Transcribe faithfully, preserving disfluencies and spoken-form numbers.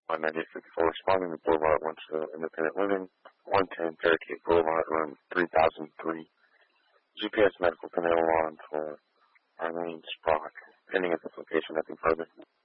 one ninety-eight fifty-four, responding to Boulevard, went to Independent Living, one ten Fairgate Boulevard, room three thousand three. G P S medical canal on for Arlene Sprock. Pending at this location, nothing further.